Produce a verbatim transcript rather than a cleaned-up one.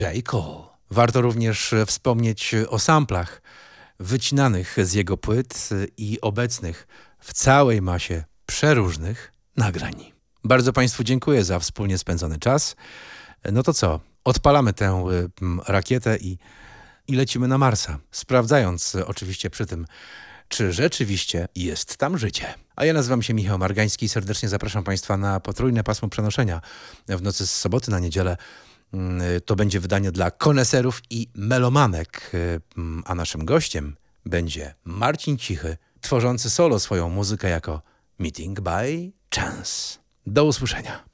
J. Cole. Warto również wspomnieć o samplach wycinanych z jego płyt i obecnych w całej masie przeróżnych nagrań. Bardzo Państwu dziękuję za wspólnie spędzony czas. No to co? Odpalamy tę rakietę i, i lecimy na Marsa, sprawdzając oczywiście przy tym, czy rzeczywiście jest tam życie. A ja nazywam się Michał Margański i serdecznie zapraszam Państwa na potrójne pasmo przenoszenia w nocy z soboty na niedzielę. To będzie wydanie dla koneserów i melomanek, a naszym gościem będzie Marcin Cichy, tworzący solo swoją muzykę jako Meeting by Chance. Do usłyszenia.